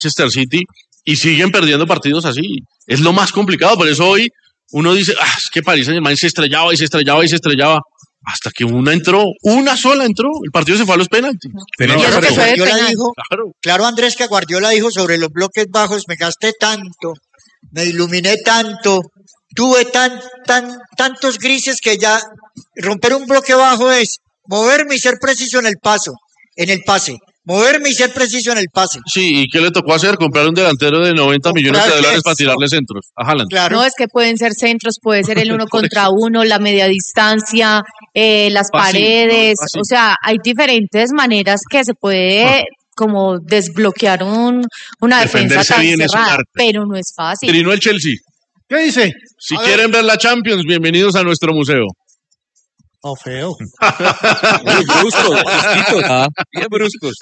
Manchester City y siguen perdiendo partidos así. Es lo más complicado, por eso hoy uno dice, es que Paris Saint-Germain se estrellaba y se estrellaba y se estrellaba. Hasta que una sola entró, el partido se fue a los penaltis. Claro, Andrés, que Guardiola dijo sobre los bloques bajos, me gasté tanto, me iluminé tanto, tuve tantos grises que ya romper un bloque bajo es moverme y ser preciso en el pase. Moverme y ser preciso en el pase. Sí, ¿y qué le tocó hacer? Comprar un delantero de 90 millones de dólares para tirarle centros a Haaland. Claro. No, es que pueden ser centros, puede ser el 1 contra 1, la media distancia, las paredes, o sea, hay diferentes maneras que se puede como desbloquear una defensa tan cerrada, pero no es fácil. Trinó el Chelsea. ¿Qué dice? Si quieren ver la Champions, bienvenidos a nuestro museo. Oh, feo. Muy bruscos, bien bruscos.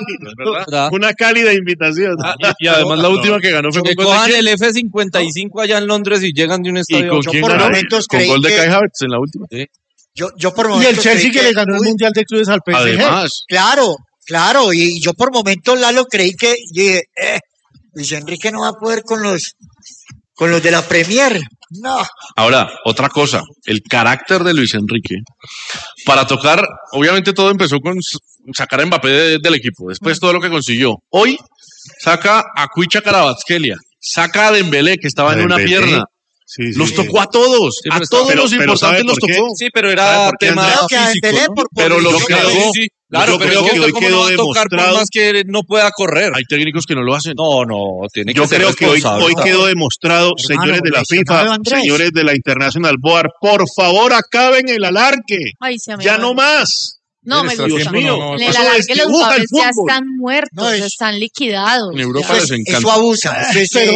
Una cálida invitación. Y además la última que ganó fue que cojan el F-55 allá en Londres y llegan de un estadio. ¿Y con quién ganó? Con gol de Kai Havertz en la última. Sí. Yo por momentos y el Chelsea que le ganó el Mundial de Clubes al PSG. Además. Claro. Y yo por momentos, Lalo, creí que Luis Enrique no va a poder con los de la Premier. No. Ahora, otra cosa, el carácter de Luis Enrique para tocar, obviamente todo empezó con sacar a Mbappé del equipo, después todo lo que consiguió. Hoy saca a Kvicha Kvaratskhelia, saca a Dembélé que estaba en una pierna. Sí, los tocó a todos, a todos los importantes los tocó. Sí, pero era tema físico, ¿no? Pero lo que hago, claro, pero yo cómo no va a tocar por más que no pueda correr. Hay técnicos que no lo hacen. No, tiene que ser. Yo creo que hoy quedó demostrado, señores de la FIFA, señores de la International Board, por favor acaben el alargue. Ya no más. No, me gusta. Dios mío, en el alargue los jugadores ya están muertos, están liquidados. En Europa les encanta. Eso abusa.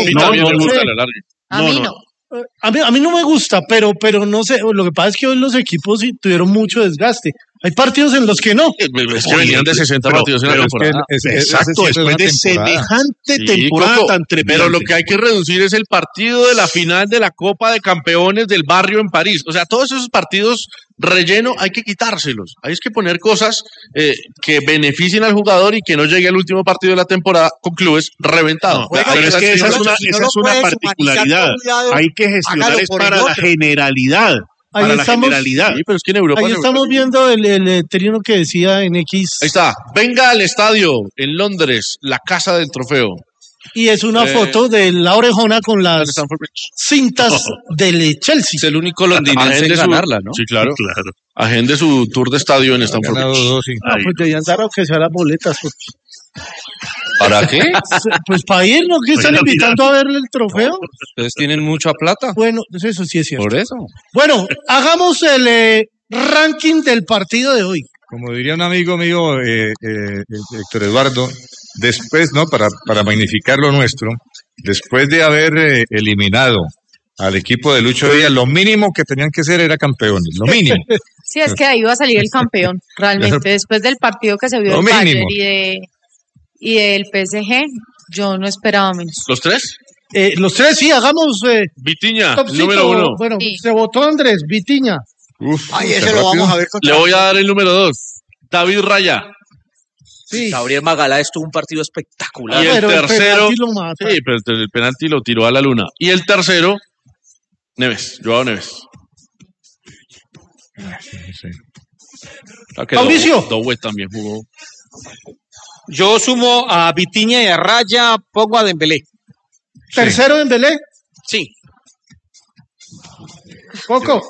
A mí no. A mí no me gusta, pero no sé, lo que pasa es que hoy los equipos sí tuvieron mucho desgaste. Hay partidos en los que no. Es que venían de 60 partidos en la temporada. Exacto, después de semejante temporada tan tremenda. Pero lo que hay que reducir es el partido de la final de la Copa de Campeones del barrio en París. O sea, todos esos partidos relleno hay que quitárselos. Hay que poner cosas que beneficien al jugador y que no llegue al último partido de la temporada con clubes reventados. Pero es que esa es una particularidad. Hay que gestionar es para la generalidad. Ahí estamos, sí, pero es que en Europa ahí estamos viendo el trino que decía en X. Ahí está, venga al estadio en Londres, la casa del trofeo. Y es una foto de la orejona con las cintas del Chelsea. Es el único londinense en ganarla, ¿no? Sí, claro. Agende su tour de estadio en Stamford Bridge. Sí. Pues debían dar aunque sea las boletas. ¿Para qué? Pues para ir, ¿no? Que están invitando a verle el trofeo. Ustedes tienen mucha plata. Bueno, eso sí es cierto. Por eso. Bueno, hagamos el ranking del partido de hoy. Como diría un amigo mío, Héctor Eduardo, después, ¿no? Para magnificar lo nuestro, después de haber eliminado al equipo de Lucho Díaz, lo mínimo que tenían que ser era campeones, lo mínimo. Sí, es que ahí iba a salir el campeón, realmente. Después del partido que se vio del Bayern y del PSG, yo no esperaba menos. ¿Los tres? Los tres, sí, hagamos... Vitinha, número 1. Bueno, se votó Andrés, Vitinha. Ese lo vamos a ver. Le voy a dar el número 2, David Raya. Sí. Gabriel Magaláes tuvo un partido espectacular. Y el tercero... Sí, pero el penalti lo tiró a la luna. Y el tercero, Neves, Joao Neves. Sí. Mauricio. Doué también jugó. Yo sumo a Vitinha y a Raya, pongo a Dembélé. ¿Tercero Dembélé? Sí. Coco.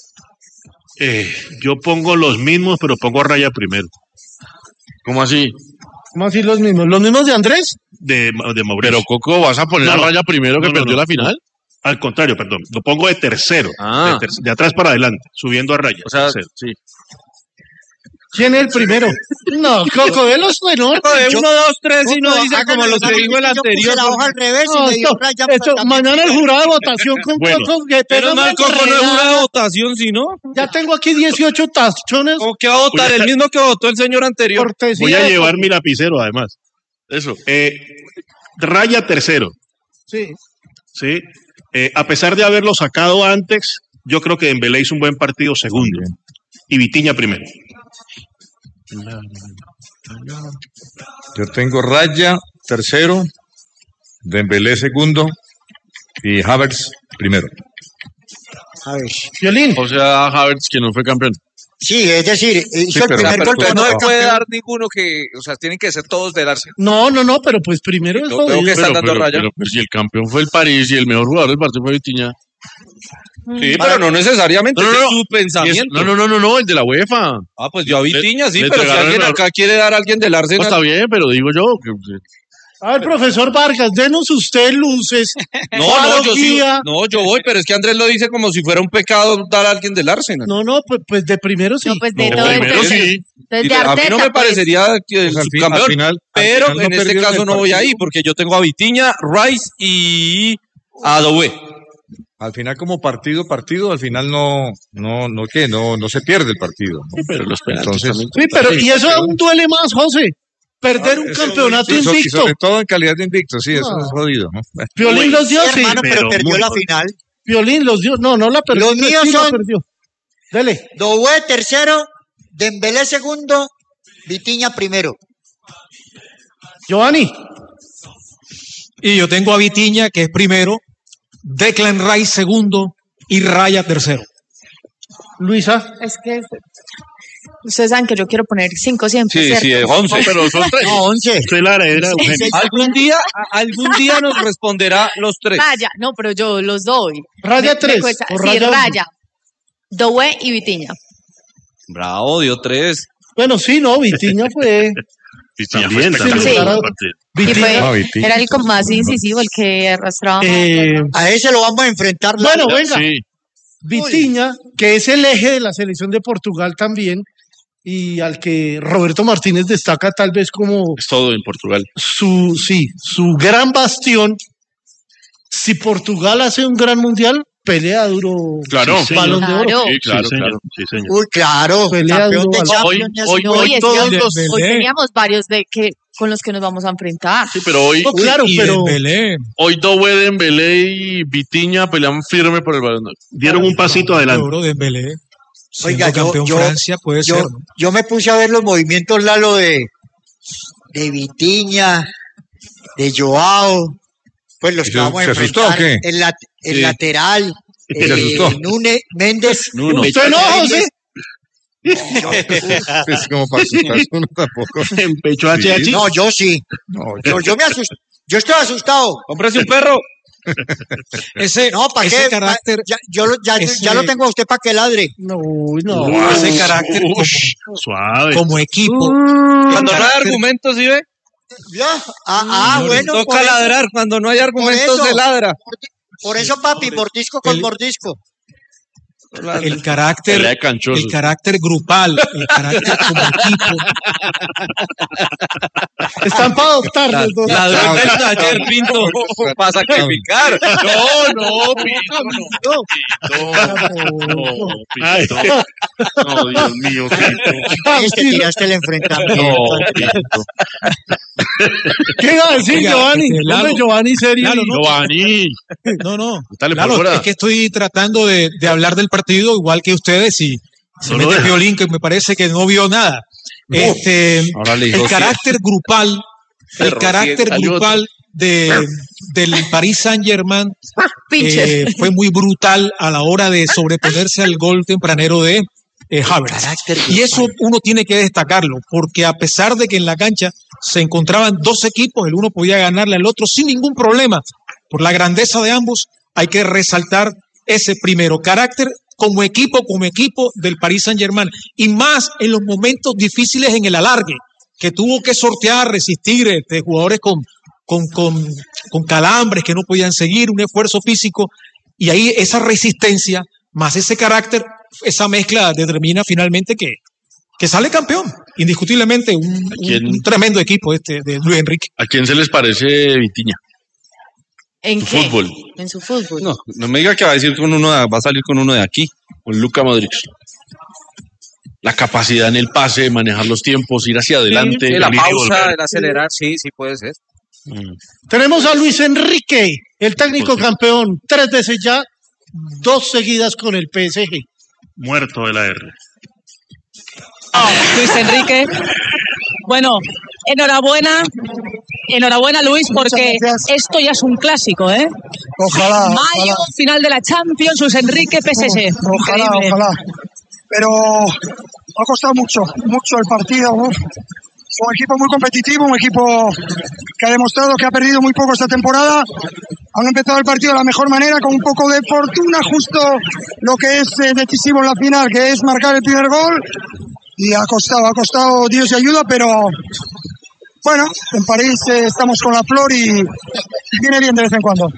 Yo pongo los mismos, pero pongo a Raya primero. ¿Cómo así? ¿Cómo así los mismos? ¿Los mismos de Andrés? De Mauricio. Pero Coco, ¿vas a poner a Raya primero que perdió la final? Al contrario, perdón. Lo pongo de tercero. De atrás para adelante, subiendo a Raya. O sea, sí. ¿Quién es el primero? No, Coco, de los menores. De 1, 2, 3 y no dice como los que dijo el anterior. La hoja al revés y le dio Raya. Mañana el jurado de votación con Coco. Pero no, Coco no es jurado de votación, sino. Ya tengo aquí 18 tachones. ¿Cómo que va a votar? El mismo que votó el señor anterior. Voy a llevar mi lapicero, además. Eso. Raya tercero. Sí. Sí. A pesar de haberlo sacado antes, yo creo que Dembélé hizo un buen partido segundo. Y Vitinha primero. Yo tengo Raya tercero, Dembélé segundo y Havertz primero. Violín. O sea, Havertz que no fue campeón. Sí, es decir, hizo el primer gol, pero no le puede dar ninguno o sea, tienen que ser todos del Arsenal. No, pero pues primero es jodido. que están dando raya. Pero si el campeón fue el París y el mejor jugador del partido fue Vitinha. Sí, pero no necesariamente es su pensamiento. No, el de la UEFA. Pues yo a Vitinha sí, pero si alguien acá quiere dar a alguien del Arsenal. Pues está bien, pero digo yo que... A ver, profesor Vargas, denos usted luces. Yo voy, pero es que Andrés lo dice como si fuera un pecado dar a alguien del Arsenal. No, pues de primero sí. No, pues de primero sí. Desde a mí no me parecería que el subcampeón, subcampeón, pero en este caso no voy ahí, porque yo tengo a Vitinha, Rice y a Doué. Al final como partido, al final no se pierde el partido, ¿no? Sí, pero los penaltis entonces, sí, pero y eso aún duele más, José. Perder un campeonato invicto. Y sobre todo en calidad de invicto, sí, eso es jodido, ¿no? Violín los dio, sí. Hermano, pero perdió la final. Violín los dio, no la perdió. Los míos sí, son Dele. Doué tercero, Dembélé segundo, Vitinha primero. Giovanni. Y yo tengo a Vitinha, que es primero, Declan Rice segundo y Raya tercero. Luisa. Es que ustedes saben que yo quiero poner 5 siempre, ¿cierto? Sí, 11, pero son 3. No, 11. Usted la heredera, Eugenio. Algún día nos responderá los 3. Raya, no, pero yo los doy. Raya 3. Sí, Raya. Doué y Vitinha. Bravo, dio 3. Bueno, sí, no, Vitinha fue... Vitinha También, fue espectacular. Y era el más incisivo, el que arrastraba. A ese lo vamos a enfrentar. Bueno, venga. Sí. Vitinha, que es el eje de la selección de Portugal también, y al que Roberto Martínez destaca tal vez como Es todo en Portugal. su gran bastión. Si Portugal hace un gran mundial, pelea duro. Claro. Balón de oro. Sí, claro, claro. Sí, señor. Uy, claro. Pelea Campeón de duro. Champions. Hoy todos los... teníamos varios con los que nos vamos a enfrentar. Sí, pero hoy... No, claro, pero Hoy Doué, Dembélé y Vitinha pelean firme por el balón. Dieron un pasito adelante. Oro Dembélé. Oiga, campeón Francia puede ser, ¿no? yo me puse a ver los movimientos, Lalo, de Vitinha, de Joao, pues los que vamos a asustó, enfrentar, ¿o qué? el lateral, ¿Se asustó? Núñez, Méndez. usted no, José. Es como para asustarse uno tampoco. En pecho HH. No, yo sí. Yo me asusté. Yo estoy asustado. Cómprese un perro. No, ¿para qué? Carácter, Ya lo tengo a usted para que ladre. No. Ese carácter Suave. como equipo. Cuando no hay argumentos, ¿sí ve? Ya. Bueno. Toca ladrar. Cuando no hay argumentos, se ladra. Por eso, papi, mordisco con mordisco. El carácter grupal, el carácter como equipo. Están para adoptar los dos. Ladrón del taller, Pinto, para sacrificar. No, Pinto, Pinto. No, Dios mío, Pinto. Tiraste el enfrentamiento. No, Pinto. ¿Qué iba a decir, Oiga, Giovanni? Lalo, Hombre, Giovanni, serio. Lalo, Giovanni. No. Dale, Claro, por es que estoy tratando de hablar del partido igual que ustedes y se No, mete no, Violín, que me parece que no vio nada. El carácter grupal, del Paris Saint-Germain fue muy brutal a la hora de sobreponerse al gol tempranero de Havertz. Y eso uno tiene que destacarlo, porque a pesar de que en la cancha se encontraban dos equipos, el uno podía ganarle al otro sin ningún problema. Por la grandeza de ambos, hay que resaltar ese primero carácter como equipo del Paris Saint-Germain, y más en los momentos difíciles en el alargue, que tuvo que sortear, resistir jugadores con calambres que no podían seguir, un esfuerzo físico, y ahí esa resistencia más ese carácter, esa mezcla determina finalmente que sale campeón, indiscutiblemente un tremendo equipo de Luis Enrique. ¿A quién se les parece Vitinha? ¿En Su qué? fútbol. En su fútbol. No me diga que va a salir con uno de aquí. Con Luka Modric. La capacidad en el pase, de manejar los tiempos, ir hacia adelante. La pausa, el acelerar, sí puede ser. Tenemos a Luis Enrique, el técnico campeón, 3 veces ya, 2 seguidas con el PSG. Muerto de la R. Luis Enrique. Bueno, enhorabuena. enhorabuena, Luis, porque esto ya es un clásico, ¿eh? Ojalá. Mayo, final de la Champions, Luis Enrique, PSG. Ojalá. Pero ha costado mucho el partido. Es un equipo muy competitivo, un equipo que ha demostrado que ha perdido muy poco esta temporada. Han empezado el partido de la mejor manera, con un poco de fortuna, justo lo que es decisivo en la final, que es marcar el primer gol. Y ha costado Dios y ayuda, pero bueno, en París estamos con la flor y viene bien de vez en cuando.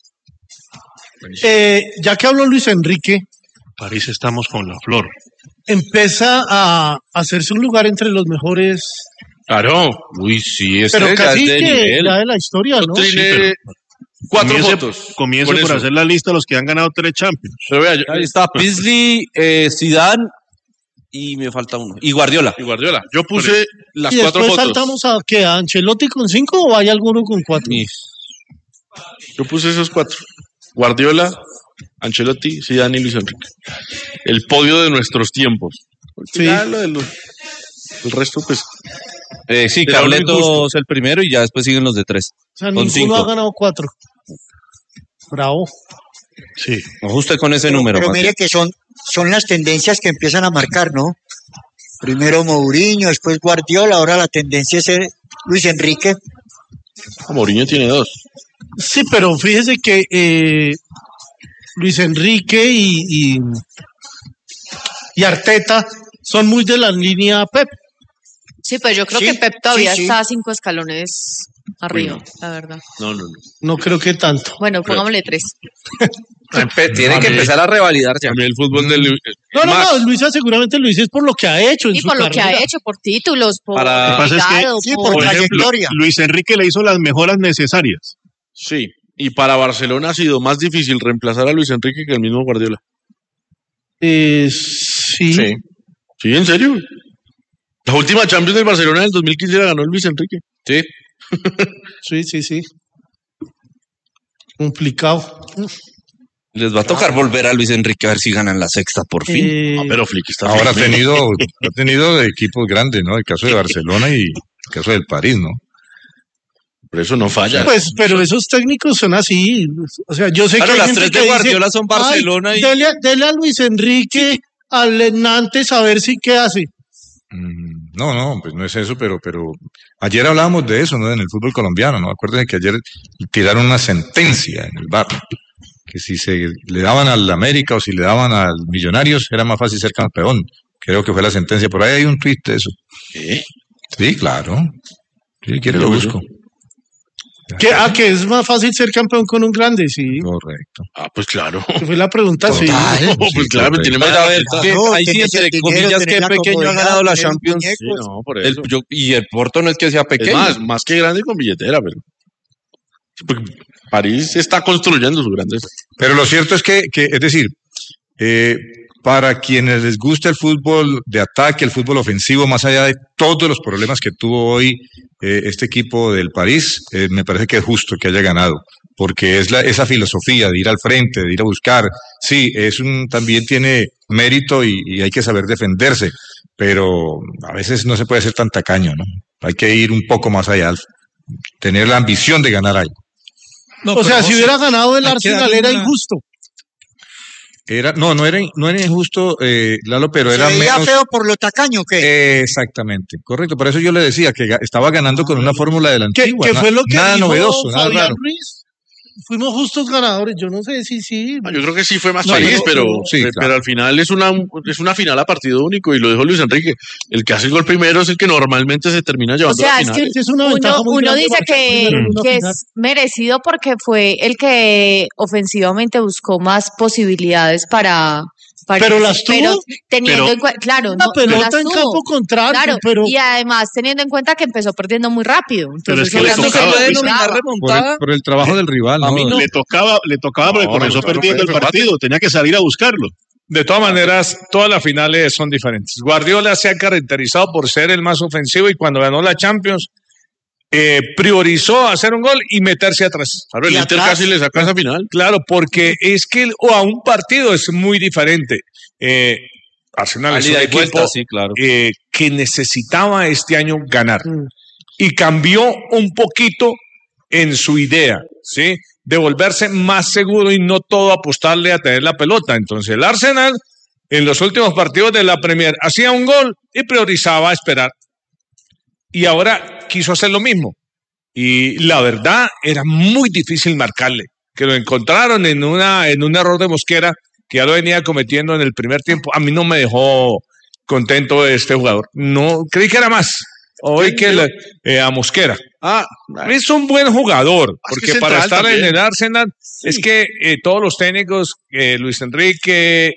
Ya que habló Luis Enrique, París estamos con la flor. Empieza a hacerse un lugar entre los mejores. Claro. Uy, sí, Pero casi ya es de que nivel. ya de la historia, ¿no? Tiene Sí, pero 4 fotos. Comience por hacer la lista de los que han ganado 3 Champions. Pero vea, Ahí está Paisley, Zidane y me falta uno. Y Guardiola. Yo puse las Y 4 después fotos. saltamos a ¿qué? ¿A Ancelotti con 5 o hay alguno con 4? Yo puse esos 4. Guardiola, Ancelotti, Zidane y Luis Enrique. El podio de nuestros tiempos. Sí. El resto, pues. Sí, Era muy Carleto justo. es el primero y ya después siguen los de 3. O sea, Con ninguno 5. ha ganado 4. Bravo. Sí. Ajuste con ese número. Pero Mati. mire que son las tendencias que empiezan a marcar, ¿no? Primero Mourinho, después Guardiola, ahora la tendencia es Luis Enrique. Mourinho tiene 2. Sí, pero fíjese que Luis Enrique y Arteta son muy de la línea Pep. Sí, pues yo creo Sí, que Pep todavía sí. está 5 escalones arriba, la verdad. No. No creo que tanto. Bueno, pongámosle 3. Tiene que empezar a revalidar ya. A mí el fútbol del. No, Luisa seguramente lo dice es por lo que ha hecho en Y su por lo que carrera. ha hecho, por títulos, por Para- Lo que pasa es que, legado, sí, por- por ejemplo, trayectoria. Luis Enrique le hizo las mejoras necesarias. Sí. Y para Barcelona ha sido más difícil reemplazar a Luis Enrique que el mismo Guardiola. Sí. Sí, en serio. La última Champions del Barcelona del 2015 la ganó Luis Enrique. Sí. Sí. Complicado. Les va a tocar volver a Luis Enrique a ver si ganan la sexta por fin. Pero Flick está Ahora ha firme. tenido equipos grandes, ¿no? El caso de Barcelona y el caso del París, ¿no? Por eso no falla. Pues, pero esos técnicos son así. O sea, yo sé Claro, que hay las gente 3 de que dice, Guardiola son Barcelona "Ay, y... dele a Luis Enrique, al Nantes, a ver si qué hace. No, pues no es eso, pero ayer hablábamos de eso, ¿no? En el fútbol colombiano, ¿no? Acuérdense que ayer tiraron una sentencia en el VAR, que si se le daban al América o si le daban al Millonarios, era más fácil ser campeón. Creo que fue la sentencia. Por ahí hay un tuit de eso. ¿Qué? Sí, claro. Si quiere lo busco. Que es más fácil ser campeón con un grande, sí. Correcto. Pues claro. Que fue la pregunta, sí. Pues claro, correcto. tiene más. Pues a ver, que Claro, ahí sí, tenés el entre dinero, comillas, tenés que la pequeño ha comodidad, ganado la tenés Champions. Sí, muñecos. no, por eso. Y el Porto no es que sea Es pequeño. más que grande con billetera, pero. Sí, porque París está construyendo su grandeza. Pero lo cierto es que es decir, para quienes les gusta el fútbol de ataque, el fútbol ofensivo, más allá de todos los problemas que tuvo hoy este equipo del París, me parece que es justo que haya ganado, porque es esa filosofía de ir al frente, de ir a buscar. Sí, también tiene mérito y hay que saber defenderse, pero a veces no se puede ser tan tacaño, ¿no? Hay que ir un poco más allá, tener la ambición de ganar algo. No, O sea, pero si José, hubiera ganado el hay que Arsenal darle era una- injusto. No era injusto, Lalo, pero ¿Se era veía menos. feo por lo tacaño que Exactamente, correcto. Por eso yo le decía que estaba ganando con una fórmula de la ¿Qué antigua. fue lo que nada dijo novedoso, nada Fabián raro. Ruiz? Fuimos justos ganadores. Yo no sé si sí. Yo creo que sí fue más No, feliz, pero sí, claro. pero al final es una final a partido único y lo dijo Luis Enrique. El que hace el gol primero es el que normalmente se termina O llevando sea, la es final. que Es una ventaja muy uno grande dice marcar primero en una que final. es merecido porque fue el que ofensivamente buscó más posibilidades para Pero las tuvo. pero teniendo Pero- en cuenta, claro, Una no pelota las en tuvo. campo contrario, Claro, pero y además teniendo en cuenta que empezó perdiendo muy rápido. Pero es Entonces, que le eso tocaba- se puede complicaba. remontada. Por el trabajo del rival, A mí ¿no? no. Le tocaba porque No, comenzó no, perdiendo no, el partido. Tenía que salir a buscarlo. De todas maneras, todas las finales son diferentes. Guardiola se ha caracterizado por ser el más ofensivo y cuando ganó la Champions priorizó hacer un gol y meterse atrás. Claro, el Y Inter atrás- casi le saca esa final. Claro, porque es que a un partido es muy diferente. Arsenal es un Ida y equipo vuelta, sí, claro. que necesitaba este año ganar. y cambió un poquito en su idea, ¿sí? De volverse más seguro y no todo apostarle a tener la pelota. Entonces el Arsenal en los últimos partidos de la Premier hacía un gol y priorizaba esperar. Y ahora quiso hacer lo mismo. Y la verdad era muy difícil marcarle, que lo encontraron en un error de Mosquera que ya lo venía cometiendo en el primer tiempo. A mí no me dejó contento este jugador. No, creí que era más. Hoy que a Mosquera. Es un buen jugador, porque para estar también en el Arsenal, sí. Es que todos los técnicos, Luis Enrique,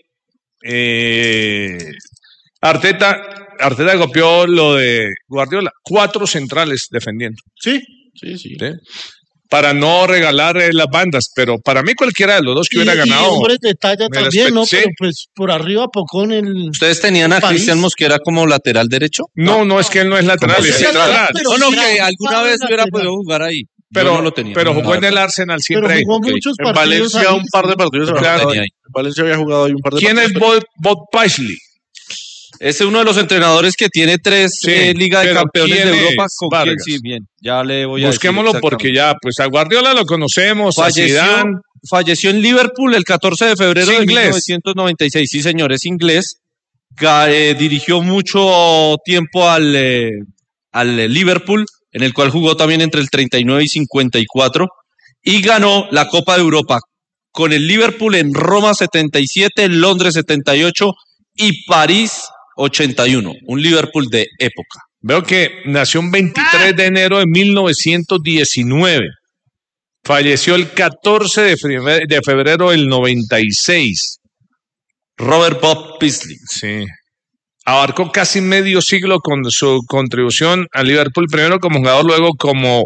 Arteta copió lo de Guardiola, 4 centrales defendiendo. Sí. Para no regalar las bandas, pero para mí cualquiera de los dos que hubiera ganado. Y hombres de talla también, ¿no? Sí. Pero pues por arriba Pocón el. ¿Ustedes tenían a Cristian Mosquera como lateral derecho? No, es que él no es lateral, es central. No, que alguna vez hubiera podido jugar ahí. Pero, no lo tenía, pero jugó en el Arsenal siempre. Pero jugó muchos en Valencia un par de partidos. En Valencia había jugado ahí un par de partidos. ¿Quién es Bob Paisley? Es uno de los entrenadores que tiene 3 Liga de Campeones de Europa. ¿Con quién? Sí, bien. Ya le voy a busquémoslo porque ya, pues a Guardiola lo conocemos, falleció en Liverpool el 14 de febrero de 1996. Sí, señor, es inglés. Dirigió mucho tiempo al Liverpool, en el cual jugó también entre el 39 y 54, y ganó la Copa de Europa con el Liverpool en Roma 77, Londres 78 y París 81, un Liverpool de época. Veo que nació un 23 de enero de 1919. Falleció el 14 de febrero del 96. Robert Bob Paisley. Sí. Abarcó casi medio siglo con su contribución al Liverpool, primero como jugador, luego como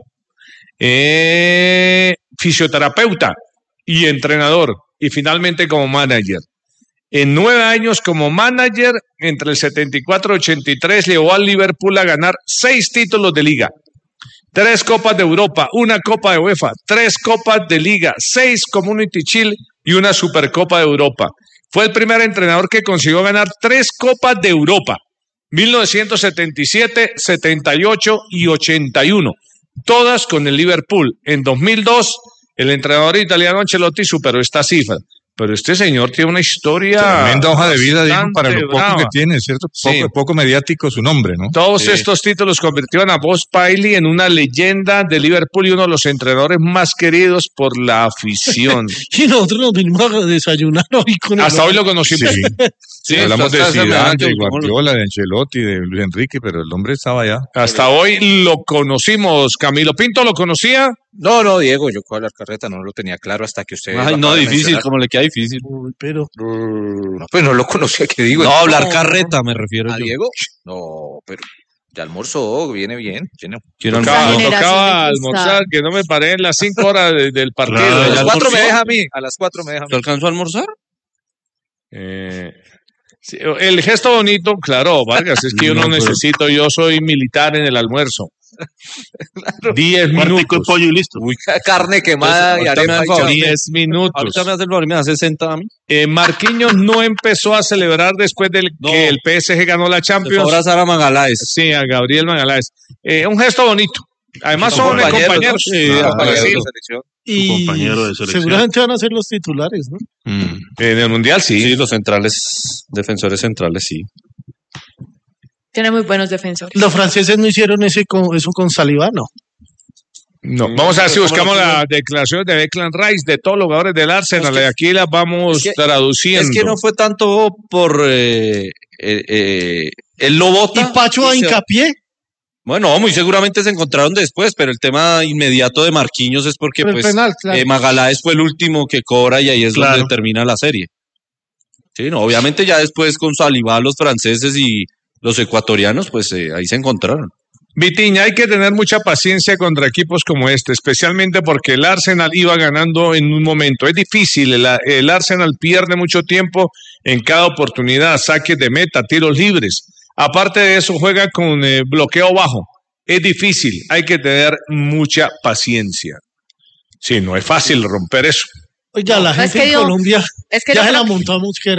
fisioterapeuta y entrenador, y finalmente como manager. En 9 años como manager, entre el 74 y 83, llevó al Liverpool a ganar 6 títulos de Liga, 3 Copas de Europa, 1 Copa de UEFA, 3 Copas de Liga, 6 Community Shield y 1 Supercopa de Europa. Fue el primer entrenador que consiguió ganar 3 Copas de Europa, 1977, 78 y 81, todas con el Liverpool. En 2002, el entrenador italiano Ancelotti superó esta cifra. Pero este señor tiene una historia. Tremenda hoja de vida, digo, para lo poco que tiene, ¿cierto? Poco mediático su nombre, ¿no? Todos estos títulos convirtieron a Bob Paisley en una leyenda de Liverpool y uno de los entrenadores más queridos por la afición. Y nosotros nos vinimos a desayunar hoy con Hasta hoy lo conocimos. Sí, hablamos de Zidane, de Guardiola, de Ancelotti, de Luis Enrique, pero el hombre estaba allá. Hasta hoy lo conocimos. Camilo Pinto, ¿lo conocía? No, Diego, yo con la carreta no lo tenía claro hasta que usted... Ay, no, difícil, como le queda difícil. Pero... No, pues no lo conocía, ¿qué digo? No, hablar carreta me refiero. ¿A Diego? No, pero... Ya almorzó, viene bien. Tocaba almorzar, que no me paré en las 5 horas del partido. Claro, a las 4 me deja a mí. ¿Te alcanzó a almorzar? Sí, el gesto bonito, claro, Vargas, es que yo no necesito, yo soy militar en el almuerzo. 10 minutos. Pollo y listo. Uy, carne quemada y arepa. 10 minutos. Ahorita me hace el favor y me da 60 a mí. Marquinhos no empezó a celebrar después de que el PSG ganó la Champions. Ahora Sara Magaláes. Sí, a Gabriel Magaláez. Un gesto bonito. Además son compañeros. Y compañero de selección. Seguramente van a ser los titulares, ¿no? En el Mundial, sí. Sí, los centrales, defensores centrales, sí. Tiene muy buenos defensores. Los franceses no hicieron eso con Saliba, ¿no? No, vamos a ver si buscamos las declaraciones de Declan Rice, de todos los jugadores del Arsenal, y aquí las vamos traduciendo. Es que no fue tanto por el Lobota. ¿Y Pacho a hincapié? Bueno, muy seguramente se encontraron después, pero el tema inmediato de Marquinhos es porque pues, penal, claro. Magaláes fue el último que cobra y ahí es donde termina la serie. Sí, no, obviamente ya después con Saliba los franceses y los ecuatorianos, pues ahí se encontraron. Vitiña, hay que tener mucha paciencia contra equipos como este, especialmente porque el Arsenal iba ganando en un momento. Es difícil, el Arsenal pierde mucho tiempo en cada oportunidad, saques de meta, tiros libres. Aparte de eso, juega con bloqueo bajo. Es difícil, hay que tener mucha paciencia. Sí, no es fácil romper eso. Oiga, la gente en Colombia ya se la montó a Mosquera, ¿no?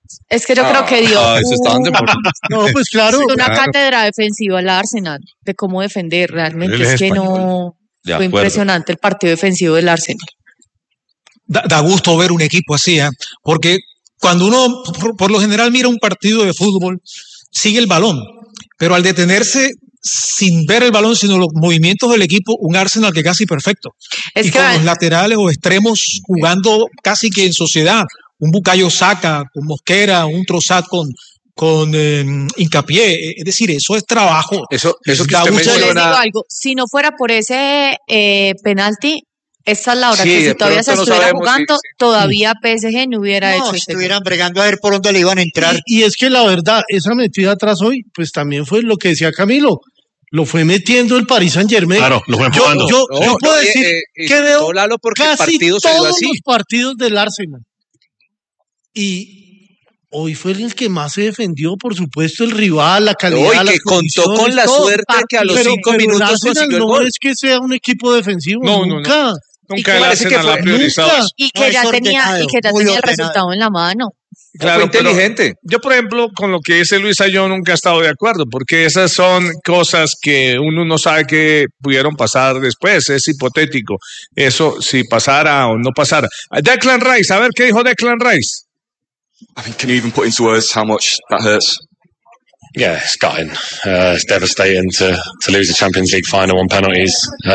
Es que yo creo que dio no, pues claro, una cátedra defensiva al Arsenal de cómo defender. Realmente es que no fue impresionante el partido defensivo del Arsenal. Da gusto ver un equipo así, porque cuando uno por lo general mira un partido de fútbol, sigue el balón, pero al detenerse sin ver el balón, sino los movimientos del equipo, un Arsenal que casi perfecto. Y con los laterales o extremos jugando casi que en sociedad. Un Bukayo Saka con Mosquera, un Trossard con Hincapié. Es decir, eso es trabajo. Eso que usted Yo les digo menciona. algo, si no fuera por ese penalti, esta es la hora que si todavía se estuviera jugando, todavía PSG no hubiera hecho ese estuvieran bregando a ver por dónde le iban a entrar. Y es que la verdad, esa metida atrás hoy, pues también fue lo que decía Camilo. Lo fue metiendo el Paris Saint-Germain. Claro, lo fue empujando. Yo puedo decir que veo casi todos así. los partidos del Arsenal. Y hoy fue el que más se defendió, por supuesto, el rival, la calidad, que contó con la suerte que a los 5 minutos consiguió el gol. No es que sea un equipo defensivo, nunca. Nunca el Arsenal ha priorizado eso. Y que ya tenía el resultado en la mano. Claro, fue inteligente. Yo, por ejemplo, con lo que dice Luisa, yo nunca he estado de acuerdo, porque esas son cosas que uno no sabe que pudieron pasar después, es hipotético. Eso, si pasara o no pasara. Declan Rice, a ver qué dijo Declan Rice. I mean, can you even put into words how much that hurts? Yeah, it's gutting. It's devastating to lose the Champions League final on penalties.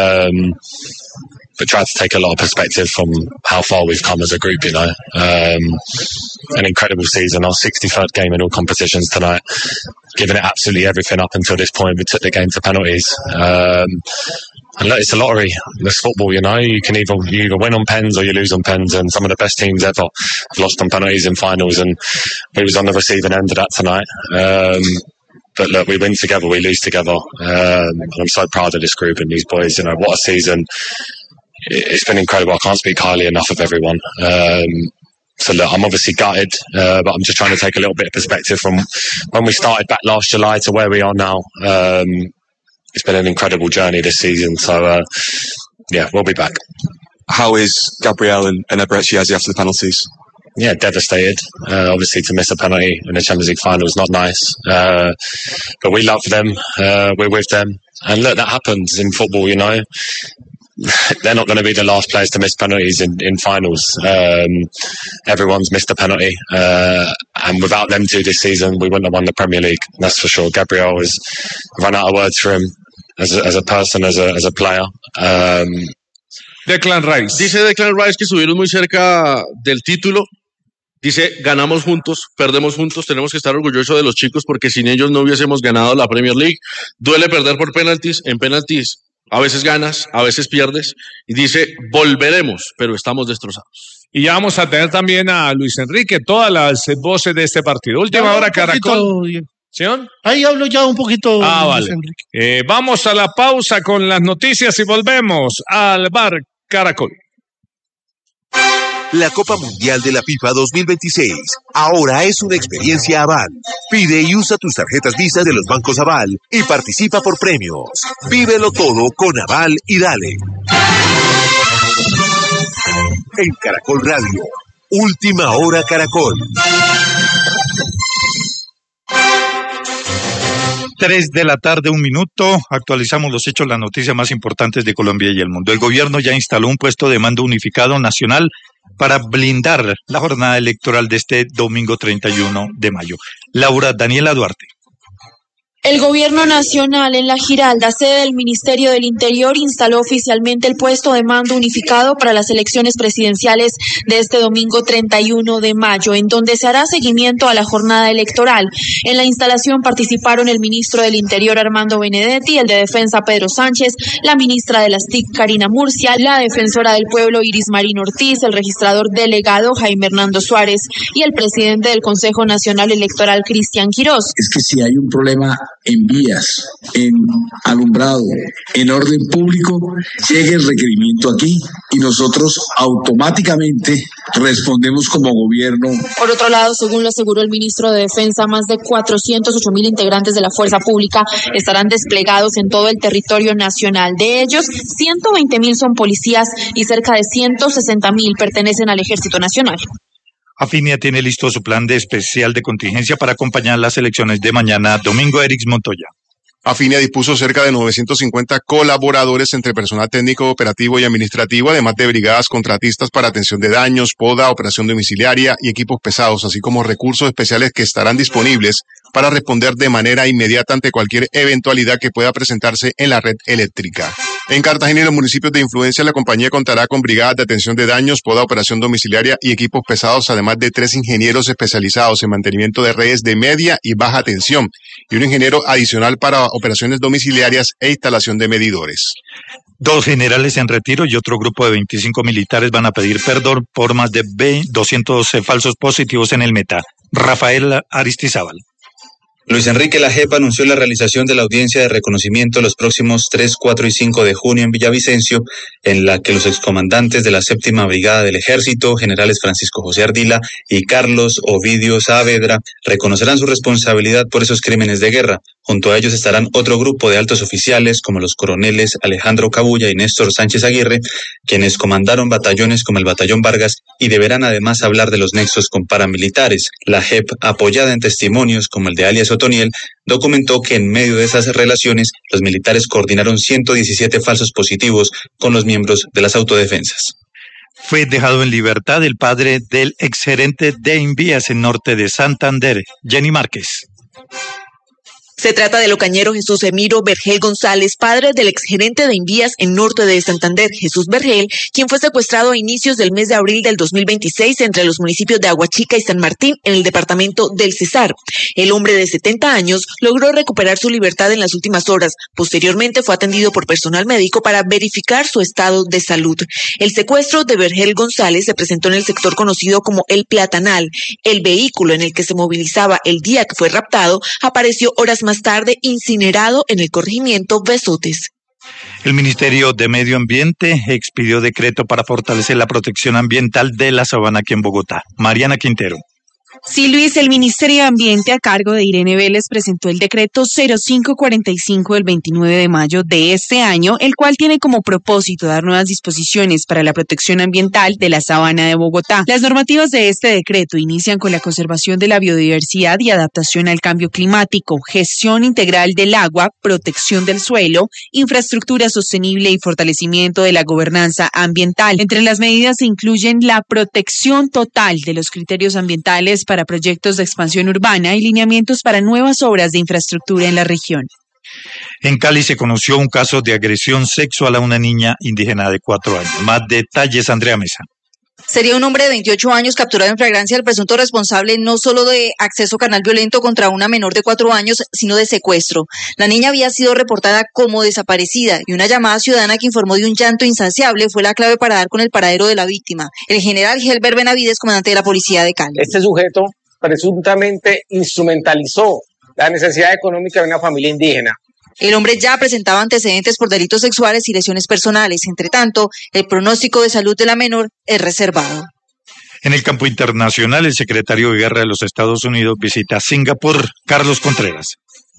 But try to take a lot of perspective from how far we've come as a group, you know. An incredible season, our 63rd game in all competitions tonight, giving it absolutely everything up until this point. We took the game to penalties. And look, it's a lottery. It's football, you know. You either win on pens or you lose on pens. And some of the best teams ever have lost on penalties in finals. And we was on the receiving end of that tonight. But look, we win together, we lose together. And I'm so proud of this group and these boys. You know, what a season. It's been incredible. I can't speak highly enough of everyone. So look, I'm obviously gutted, but I'm just trying to take a little bit of perspective from when we started back last July to where we are now. It's been an incredible journey this season. So, yeah, we'll be back. How is Gabriel and Eberechi after the penalties? Yeah, devastated. Obviously, to miss a penalty in the Champions League final is not nice. But we love them. We're with them. And look, that happens in football, you know. They're not going to be the last players to miss penalties in finals. Everyone's missed a penalty. And without them two this season, we wouldn't have won the Premier League. That's for sure. Gabriel has run out of words for him as a person, as a player. Declan Rice. Dice Declan Rice que estuvieron muy cerca del título. Dice, ganamos juntos, perdemos juntos, tenemos que estar orgullosos de los chicos porque sin ellos no hubiésemos ganado la Premier League. Duele perder por penaltis. En penaltis a veces ganas, a veces pierdes. Y dice, volveremos, pero estamos destrozados. Y ya vamos a tener también a Luis Enrique, todas las voces de este partido. Última hora, Caracol. ¿Sí? Ahí hablo ya un poquito. Vale. Vamos a la pausa con las noticias y volvemos al bar Caracol. La Copa Mundial de la FIFA 2026 ahora es una experiencia Aval. Pide y usa tus tarjetas Visa de los bancos Aval y participa por premios. Vívelo todo con Aval y dale. En Caracol Radio, Última Hora Caracol. 3 de la tarde, 1 minuto. Actualizamos los hechos, las noticias más importantes de Colombia y el mundo. El gobierno ya instaló un puesto de mando unificado nacional para blindar la jornada electoral de este domingo 31 de mayo. Laura Daniela Duarte. El Gobierno Nacional en La Giralda, sede del Ministerio del Interior, instaló oficialmente el puesto de mando unificado para las elecciones presidenciales de este domingo 31 de mayo, en donde se hará seguimiento a la jornada electoral. En la instalación participaron el ministro del Interior Armando Benedetti, el de Defensa Pedro Sánchez, la ministra de las TIC Karina Murcia, la defensora del pueblo Iris Marín Ortiz, el registrador delegado Jaime Hernando Suárez y el presidente del Consejo Nacional Electoral Cristian Quirós. Es que si hay un problema en vías, en alumbrado, en orden público, llegue el requerimiento aquí y nosotros automáticamente respondemos como gobierno. Por otro lado, según lo aseguró el ministro de Defensa, más de 408.000 integrantes de la fuerza pública estarán desplegados en todo el territorio nacional. De ellos, 120.000 son policías y cerca de 160.000 pertenecen al Ejército Nacional. Afinia tiene listo su plan de especial de contingencia para acompañar las elecciones de mañana domingo. Erix Montoya. Afinia dispuso cerca de 950 colaboradores entre personal técnico, operativo y administrativo, además de brigadas contratistas para atención de daños, poda, operación domiciliaria y equipos pesados, así como recursos especiales que estarán disponibles para responder de manera inmediata ante cualquier eventualidad que pueda presentarse en la red eléctrica. En Cartagena y los municipios de influencia, la compañía contará con brigadas de atención de daños, poda, operación domiciliaria y equipos pesados, además de 3 ingenieros especializados en mantenimiento de redes de media y baja tensión y un ingeniero adicional para operaciones domiciliarias e instalación de medidores. 2 generales en retiro y otro grupo de 25 militares van a pedir perdón por más de 200 falsos positivos en el Meta. Rafael Aristizábal. Luis Enrique Lajepa anunció la realización de la audiencia de reconocimiento los próximos 3, 4 y 5 de junio en Villavicencio, en la que los excomandantes de la 7ª Brigada del Ejército, generales Francisco José Ardila y Carlos Ovidio Saavedra, reconocerán su responsabilidad por esos crímenes de guerra. Junto a ellos estarán otro grupo de altos oficiales como los coroneles Alejandro Cabulla y Néstor Sánchez Aguirre, quienes comandaron batallones como el Batallón Vargas y deberán además hablar de los nexos con paramilitares. La JEP, apoyada en testimonios como el de alias Otoniel, documentó que en medio de esas relaciones los militares coordinaron 117 falsos positivos con los miembros de las autodefensas. Fue dejado en libertad el padre del exgerente de Invías en norte de Santander, Jenny Márquez. Se trata del ocañero Jesús Emiro Vergel González, padre del exgerente de Invías en norte de Santander, Jesús Vergel, quien fue secuestrado a inicios del mes de abril del 2026 entre los municipios de Aguachica y San Martín en el departamento del Cesar. El hombre de 70 años logró recuperar su libertad en las últimas horas. Posteriormente fue atendido por personal médico para verificar su estado de salud. El secuestro de Vergel González se presentó en el sector conocido como El Platanal. El vehículo en el que se movilizaba el día que fue raptado apareció horas más tarde incinerado en el corregimiento Besotes. El Ministerio de Medio Ambiente expidió decreto para fortalecer la protección ambiental de la sabana aquí en Bogotá. Mariana Quintero. Sí, Luis, el Ministerio de Ambiente a cargo de Irene Vélez presentó el decreto 0545 del 29 de mayo de este año, el cual tiene como propósito dar nuevas disposiciones para la protección ambiental de la sabana de Bogotá. Las normativas de este decreto inician con la conservación de la biodiversidad y adaptación al cambio climático, gestión integral del agua, protección del suelo, infraestructura sostenible y fortalecimiento de la gobernanza ambiental. Entre las medidas se incluyen la protección total de los criterios ambientales para proyectos de expansión urbana y lineamientos para nuevas obras de infraestructura en la región. En Cali se conoció un caso de agresión sexual a una niña indígena de 4 años. Más detalles, Andrea Mesa. Sería un hombre de 28 años capturado en flagrancia el presunto responsable no solo de acceso carnal violento contra una menor de 4 años, sino de secuestro. La niña había sido reportada como desaparecida y una llamada ciudadana que informó de un llanto insaciable fue la clave para dar con el paradero de la víctima. El general Gelber Benavides, comandante de la Policía de Cali. Este sujeto presuntamente instrumentalizó la necesidad económica de una familia indígena. El hombre ya presentaba antecedentes por delitos sexuales y lesiones personales. Entre tanto, el pronóstico de salud de la menor es reservado. En el campo internacional, el secretario de Guerra de los Estados Unidos visita Singapur. Carlos Contreras.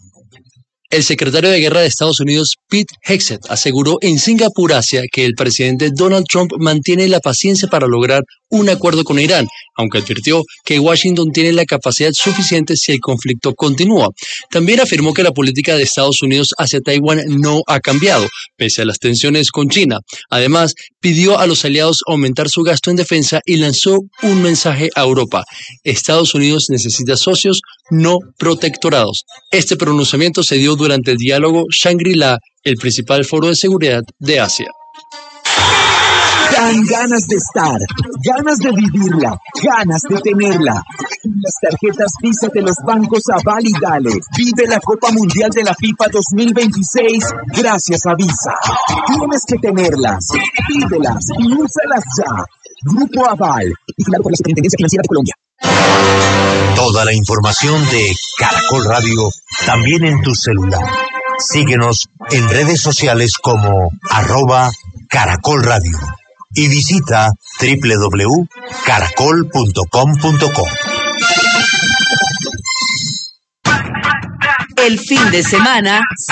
El secretario de Guerra de Estados Unidos, Pete Hegseth, aseguró en Singapur, Asia, que el presidente Donald Trump mantiene la paciencia para lograr un acuerdo con Irán, aunque advirtió que Washington tiene la capacidad suficiente si el conflicto continúa. También afirmó que la política de Estados Unidos hacia Taiwán no ha cambiado, pese a las tensiones con China. Además, pidió a los aliados aumentar su gasto en defensa y lanzó un mensaje a Europa. Estados Unidos necesita socios, no protectorados. Este pronunciamiento se dio durante el diálogo Shangri-La, el principal foro de seguridad de Asia. Dan ganas de estar, ganas de vivirla, ganas de tenerla. Las tarjetas Visa de los bancos Aval y Dale. Vive la Copa Mundial de la FIFA 2026 gracias a Visa. Tienes que tenerlas, pídelas y úsalas ya. Grupo Aval, vigilado por la Superintendencia Financiera de Colombia. Toda la información de Caracol Radio también en tu celular. Síguenos en redes sociales como @Caracol Radio y visita www.caracol.com.co. El fin de semana